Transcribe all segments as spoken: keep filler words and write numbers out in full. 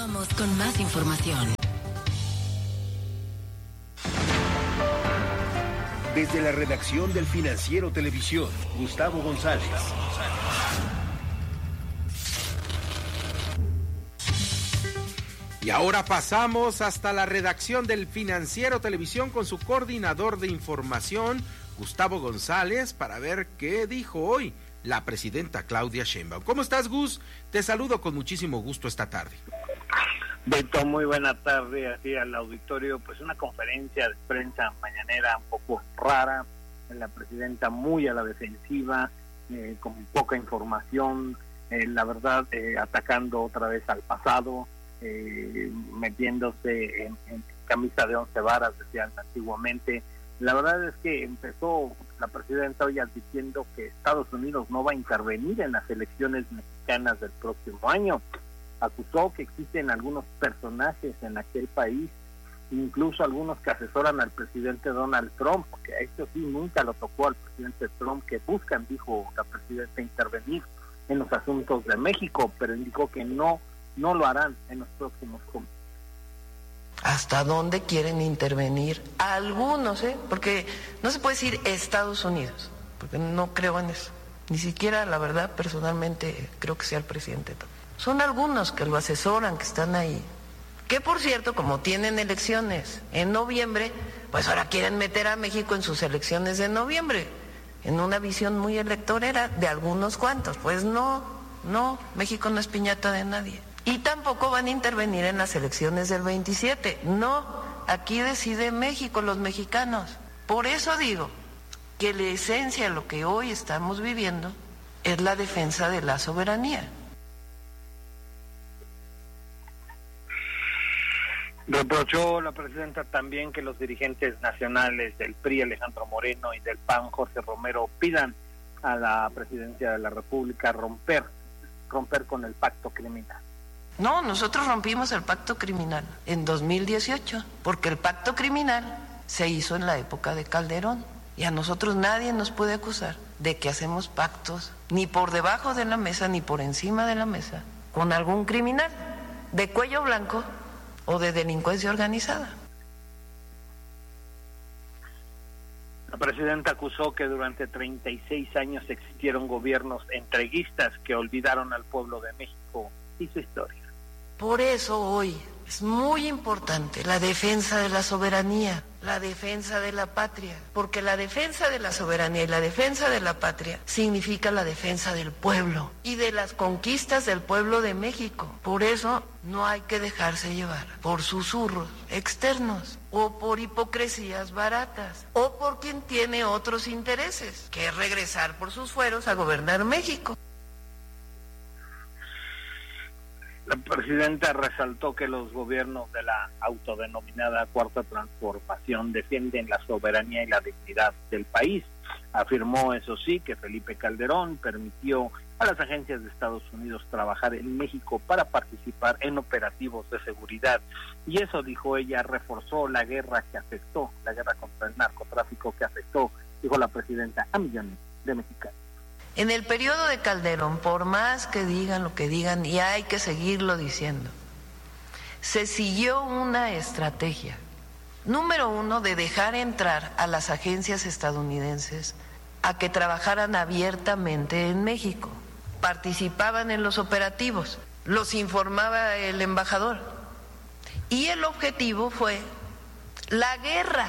Continuamos con más información. Desde la redacción del Financiero Televisión, Gustavo González. Y ahora pasamos hasta la redacción del Financiero Televisión con su coordinador de información, Gustavo González, para ver qué dijo hoy la presidenta Claudia Sheinbaum. ¿Cómo estás, Gus? Te saludo con muchísimo gusto esta tarde. Beto, muy buena tarde aquí al auditorio. Pues una conferencia de prensa mañanera un poco rara, la presidenta muy a la defensiva, eh, con poca información, eh, la verdad eh, atacando otra vez al pasado, eh, metiéndose en, en camisa de once varas, decían antiguamente. La verdad es que empezó la presidenta hoy diciendo que Estados Unidos no va a intervenir en las elecciones mexicanas del próximo año. Acusó que existen algunos personajes en aquel país, incluso algunos que asesoran al presidente Donald Trump, que a esto sí nunca lo tocó al presidente Trump, que buscan, dijo la presidenta, intervenir en los asuntos de México, pero indicó que no, no lo harán en los próximos comicios. ¿Hasta dónde quieren intervenir? Algunos, ¿eh? Porque no se puede decir Estados Unidos, porque no creo en eso. Ni siquiera, la verdad, personalmente, creo que sea el presidente Trump. Son algunos que lo asesoran, que están ahí. Que, por cierto, como tienen elecciones en noviembre, pues ahora quieren meter a México en sus elecciones de noviembre, en una visión muy electorera de algunos cuantos. Pues no, no, México no es piñata de nadie. Y tampoco van a intervenir en las elecciones del veintisiete. No, aquí decide México, los mexicanos. Por eso digo que la esencia de lo que hoy estamos viviendo es la defensa de la soberanía. Reprochó la presidenta también que los dirigentes nacionales del P R I, Alejandro Moreno, y del P A N, Jorge Romero, pidan a la presidencia de la República romper, romper con el pacto criminal. No, nosotros rompimos el pacto criminal en dos mil dieciocho, porque el pacto criminal se hizo en la época de Calderón, y a nosotros nadie nos puede acusar de que hacemos pactos, ni por debajo de la mesa, ni por encima de la mesa, con algún criminal de cuello blanco o de delincuencia organizada. La presidenta acusó que durante treinta y seis años existieron gobiernos entreguistas que olvidaron al pueblo de México y su historia. Por eso hoy es muy importante la defensa de la soberanía, la defensa de la patria, porque la defensa de la soberanía y la defensa de la patria significa la defensa del pueblo y de las conquistas del pueblo de México. Por eso no hay que dejarse llevar por susurros externos o por hipocresías baratas o por quien tiene otros intereses, que es regresar por sus fueros a gobernar México. La presidenta resaltó que los gobiernos de la autodenominada Cuarta Transformación defienden la soberanía y la dignidad del país. Afirmó, eso sí, que Felipe Calderón permitió a las agencias de Estados Unidos trabajar en México para participar en operativos de seguridad. Y eso, dijo ella, reforzó la guerra que afectó, la guerra contra el narcotráfico que afectó, dijo la presidenta, a millones de mexicanos. En el periodo de Calderón, por más que digan lo que digan, y hay que seguirlo diciendo, se siguió una estrategia, número uno, de dejar entrar a las agencias estadounidenses a que trabajaran abiertamente en México, participaban en los operativos, los informaba el embajador, y el objetivo fue la guerra.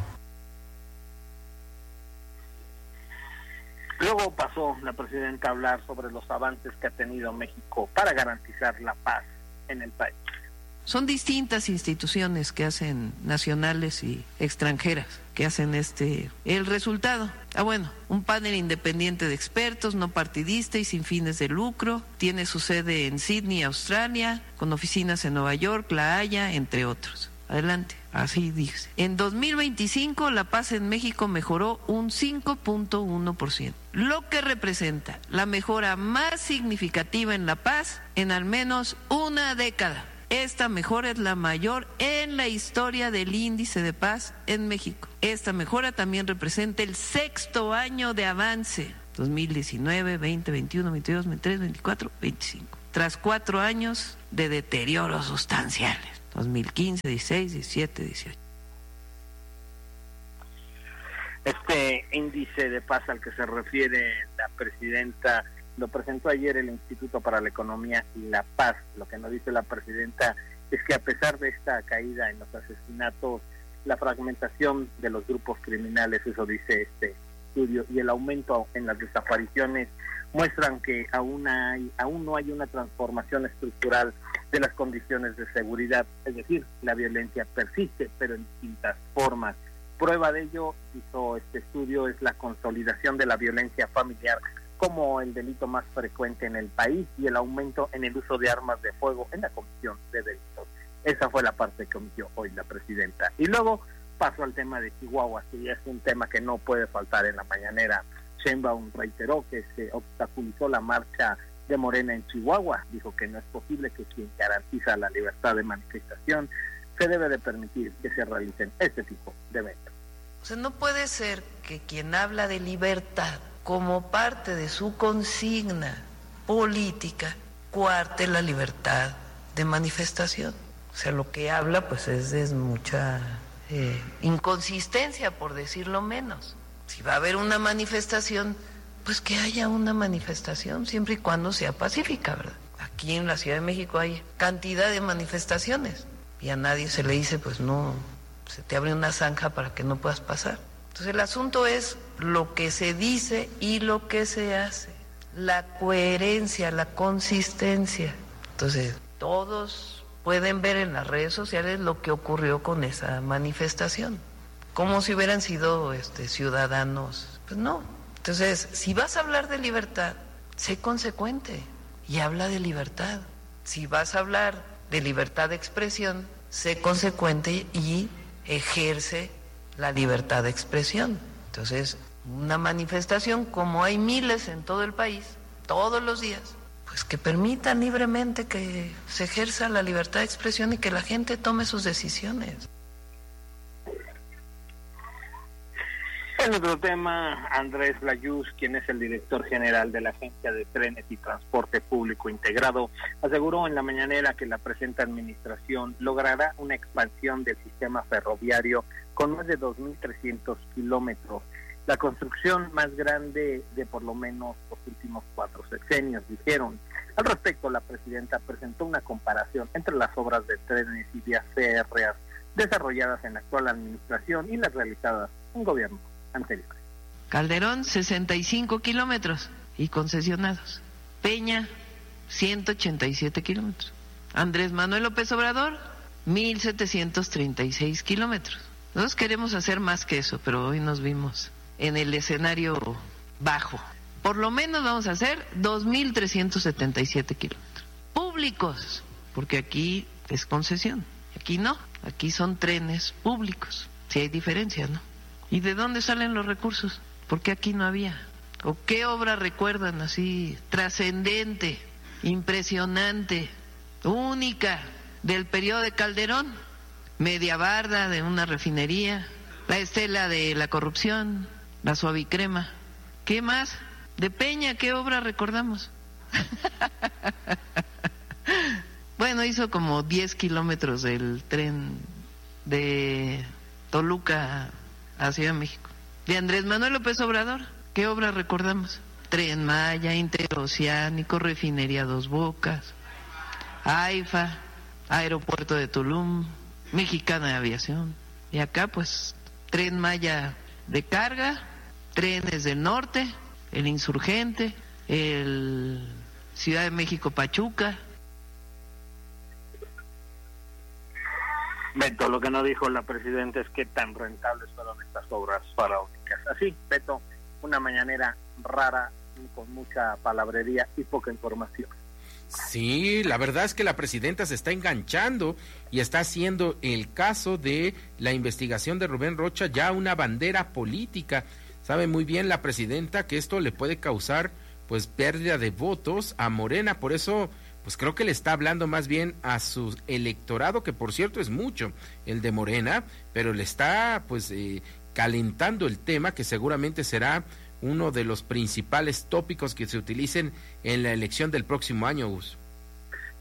Luego pasó la presidenta a hablar sobre los avances que ha tenido México para garantizar la paz en el país. Son distintas instituciones que hacen, nacionales y extranjeras, que hacen este el resultado. Ah, bueno, un panel independiente de expertos, no partidista y sin fines de lucro, tiene su sede en Sydney, Australia, con oficinas en Nueva York, La Haya, entre otros. Adelante, así dice. En dos mil veinticinco la paz en México mejoró un cinco punto uno por ciento, lo que representa la mejora más significativa en la paz en al menos una década. Esta mejora es la mayor en la historia del índice de paz en México. Esta mejora también representa el sexto año de avance, dos mil diecinueve, veinte, veintiuno, veintidós, veintitrés, veinticuatro, veinticinco. tras cuatro años de deterioros sustanciales, dos mil quince, dieciséis, diecisiete, dieciocho. Este índice de paz al que se refiere la presidenta lo presentó ayer el Instituto para la Economía y la Paz. Lo que nos dice la presidenta es que a pesar de esta caída en los asesinatos, la fragmentación de los grupos criminales, eso dice este estudio, y el aumento en las desapariciones muestran que aún hay, aún no hay una transformación estructural de las condiciones de seguridad, es decir, la violencia persiste, pero en distintas formas. Prueba de ello, hizo este estudio, es la consolidación de la violencia familiar como el delito más frecuente en el país y el aumento en el uso de armas de fuego en la comisión de delitos. Esa fue la parte que omitió hoy la presidenta. Y luego pasó al tema de Chihuahua, que ya es un tema que no puede faltar en la mañanera. Sheinbaum reiteró que se obstaculizó la marcha de Morena en Chihuahua. Dijo que no es posible que quien garantiza la libertad de manifestación se debe de permitir que se realicen este tipo de eventos. O sea, no puede ser que quien habla de libertad como parte de su consigna política coarte la libertad de manifestación. O sea, lo que habla pues es, es mucha eh, inconsistencia, por decirlo menos. Si va a haber una manifestación, pues que haya una manifestación, siempre y cuando sea pacífica, ¿verdad? Aquí en la Ciudad de México hay cantidad de manifestaciones y a nadie se le dice, pues no, se te abre una zanja para que no puedas pasar. Entonces el asunto es lo que se dice y lo que se hace, la coherencia, la consistencia. Entonces todos pueden ver en las redes sociales lo que ocurrió con esa manifestación, como si hubieran sido este, ciudadanos. Pues no. Entonces, si vas a hablar de libertad, sé consecuente y habla de libertad. Si vas a hablar de libertad de expresión, sé consecuente y ejerce la libertad de expresión. Entonces, una manifestación, como hay miles en todo el país, todos los días, pues que permitan libremente que se ejerza la libertad de expresión y que la gente tome sus decisiones. En otro tema, Andrés Layuz, quien es el director general de la Agencia de Trenes y Transporte Público Integrado, aseguró en la mañanera que la presente administración logrará una expansión del sistema ferroviario con más de dos mil trescientos kilómetros, la construcción más grande de por lo menos los últimos cuatro sexenios, dijeron. Al respecto, la presidenta presentó una comparación entre las obras de trenes y vías férreas desarrolladas en la actual administración y las realizadas en gobierno anterior. Calderón, sesenta y cinco kilómetros y concesionados. Peña, ciento ochenta y siete kilómetros. Andrés Manuel López Obrador, mil setecientos treinta y seis kilómetros. Nosotros queremos hacer más que eso, pero hoy nos vimos en el escenario bajo. Por lo menos vamos a hacer dos mil trescientos setenta y siete kilómetros. Públicos, porque aquí es concesión. Aquí no, aquí son trenes públicos. Sí hay diferencia, ¿no? ¿Y de dónde salen los recursos? Porque aquí no había. ¿O qué obra recuerdan así trascendente, impresionante, única del periodo de Calderón? Media barda de una refinería, la estela de la corrupción, la suavicrema. ¿Qué más? De Peña, ¿qué obra recordamos? Bueno, hizo como diez kilómetros del tren de Toluca a Ciudad de México. De Andrés Manuel López Obrador, ¿qué obra recordamos? Tren Maya, Interoceánico, Refinería Dos Bocas, AIFA, Aeropuerto de Tulum, Mexicana de Aviación. Y acá pues Tren Maya de carga, trenes del norte, el Insurgente, el Ciudad de México Pachuca. Beto, lo que no dijo la presidenta es qué tan rentables fueron estas obras faraónicas. Así, Beto, una mañanera rara, con mucha palabrería y poca información. Sí, la verdad es que la presidenta se está enganchando y está haciendo el caso de la investigación de Rubén Rocha ya una bandera política. Sabe muy bien la presidenta que esto le puede causar pues pérdida de votos a Morena, por eso pues creo que le está hablando más bien a su electorado, que por cierto es mucho el de Morena, pero le está pues eh, calentando el tema que seguramente será uno de los principales tópicos que se utilicen en la elección del próximo año, Gus.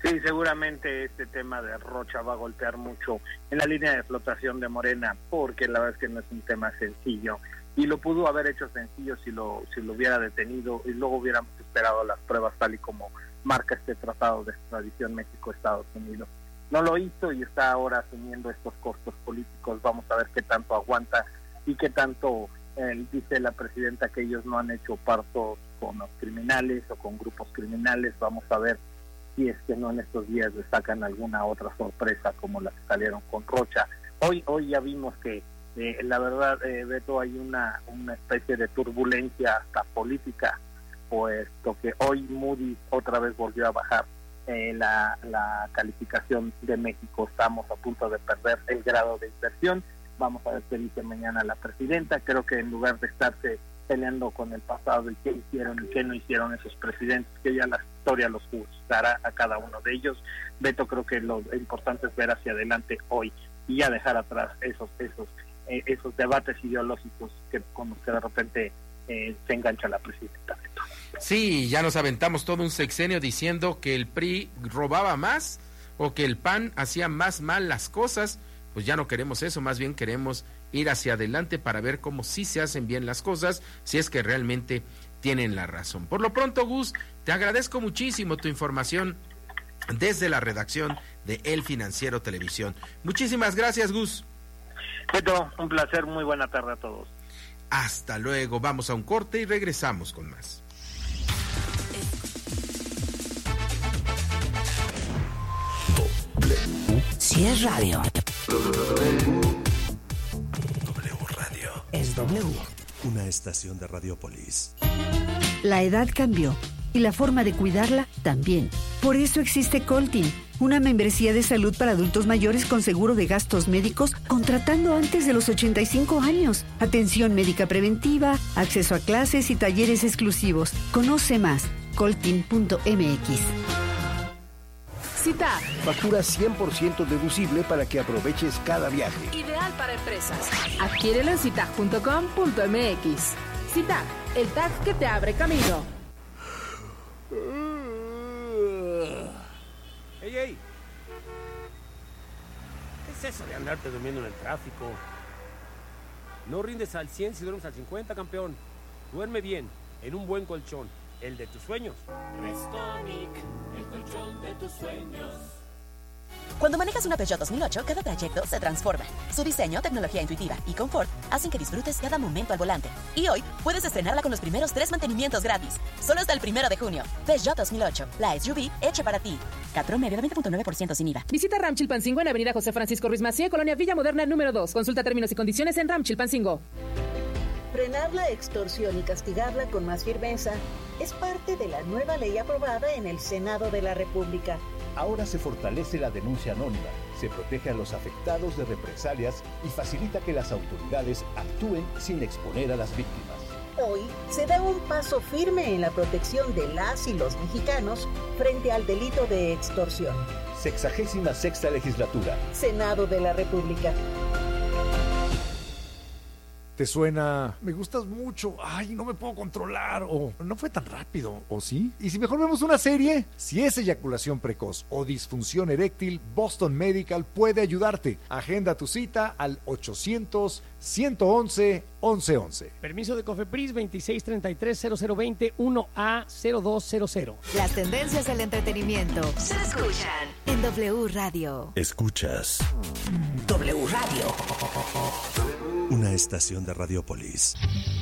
Sí, seguramente este tema de Rocha va a golpear mucho en la línea de flotación de Morena, porque la verdad es que no es un tema sencillo, y lo pudo haber hecho sencillo si lo si lo hubiera detenido y luego hubiéramos esperado las pruebas tal y como marca este tratado de extradición México-Estados Unidos. No lo hizo y está ahora asumiendo estos costos políticos. Vamos a ver qué tanto aguanta y qué tanto eh, dice la presidenta que ellos no han hecho partos con los criminales o con grupos criminales. Vamos a ver si es que no en estos días le sacan alguna otra sorpresa como la que salieron con Rocha. Hoy hoy ya vimos que eh, la verdad, eh, Beto, hay una, una especie de turbulencia hasta política, puesto que hoy Moody's otra vez volvió a bajar eh, la, la calificación de México. Estamos a punto de perder el grado de inversión. Vamos a ver qué dice mañana la presidenta. Creo que en lugar de estarse peleando con el pasado y qué hicieron y qué no hicieron esos presidentes, que ya la historia los juzgará a cada uno de ellos. Beto, creo que lo importante es ver hacia adelante hoy y ya dejar atrás esos esos eh, esos debates ideológicos que con los que de repente eh, se engancha la presidenta. Beto. Sí, ya nos aventamos todo un sexenio diciendo que el P R I robaba más o que el P A N hacía más mal las cosas. Pues ya no queremos eso, más bien queremos ir hacia adelante para ver cómo sí se hacen bien las cosas, si es que realmente tienen la razón. Por lo pronto, Gus, te agradezco muchísimo tu información desde la redacción de El Financiero Televisión. Muchísimas gracias, Gus. Beto, un placer, muy buena tarde a todos. Hasta luego, vamos a un corte y regresamos con más. Si es radio. W Radio. Es W. Una estación de Radiopolis. La edad cambió y la forma de cuidarla también. Por eso existe Coltin, una membresía de salud para adultos mayores con seguro de gastos médicos contratando antes de los ochenta y cinco años. Atención médica preventiva, acceso a clases y talleres exclusivos. Conoce más, coltin punto m x. Cita. Factura cien por ciento deducible para que aproveches cada viaje. Ideal para empresas. Adquiérelo en citag punto com punto m x. Citag, el tag que te abre camino. ¡Ey, ey! ¿Qué es eso de andarte durmiendo en el tráfico? No rindes al cien si duermes al cincuenta, campeón. Duerme bien, en un buen colchón, el de tus sueños. Restonic, el colchón de tus sueños. Cuando manejas una Peugeot dos mil ocho, cada trayecto se transforma. Su diseño, tecnología intuitiva y confort hacen que disfrutes cada momento al volante. Y hoy puedes estrenarla con los primeros tres mantenimientos gratis. Solo hasta el primero de junio. Peugeot dos mil ocho, la S U V hecha para ti. Cat promedio de veinte punto nueve por ciento sin I V A. Visita Ram Chilpancingo en Avenida José Francisco Ruiz Massieu, Colonia Villa Moderna número dos. Consulta términos y condiciones en Ram Chilpancingo. Frenar la extorsión y castigarla con más firmeza es parte de la nueva ley aprobada en el Senado de la República. Ahora se fortalece la denuncia anónima, se protege a los afectados de represalias y facilita que las autoridades actúen sin exponer a las víctimas. Hoy se da un paso firme en la protección de las y los mexicanos frente al delito de extorsión. Sexagésima sexta legislatura. Senado de la República. ¿Te suena? Me gustas mucho. Ay, no me puedo controlar. O no fue tan rápido. ¿O sí? ¿Y si mejor vemos una serie? Si es eyaculación precoz o disfunción eréctil, Boston Medical puede ayudarte. Agenda tu cita al ochocientos, ciento once, once once. Permiso de COFEPRIS veintiséis treinta y tres cero cero veinte uno A cero dos cero cero. Las tendencias del entretenimiento se escuchan en W Radio. Escuchas W Radio. Una estación de Radiopolis.